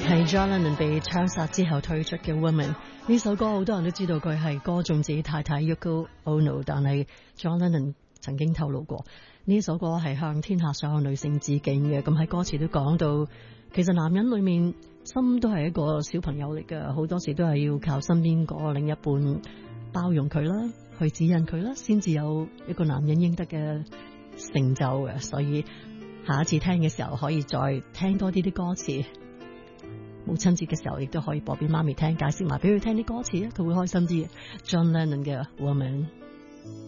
係 John Lennon 被槍殺之後推出嘅 Woman 呢首歌，好多人都知道佢係歌頌自己太太 Yoko Ono， 但係 John Lennon 曾經透露過呢首歌係向天下所有女性致敬嘅。咁喺歌詞都講到，其實男人裏面心都係一個小朋友嚟嘅，好多時都係要靠身邊嗰個另一半包容佢啦，去指引佢啦，先至有一個男人應得嘅成就嘅。所以下一次聽嘅時候可以再聽多啲歌詞，母親節嘅時候亦都可以播俾媽咪聽，解釋埋俾佢聽啲歌詞，佢會開心啲。John Lennon 嘅 Woman。